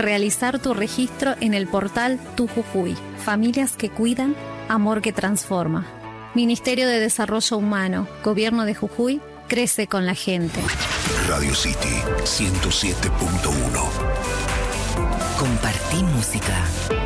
realizar tu registro en el portal Tu Jujuy. Familias que cuidan, amor que transforma. Ministerio de Desarrollo Humano, Gobierno de Jujuy, crece con la gente. Radio City 107.1. Compartí música.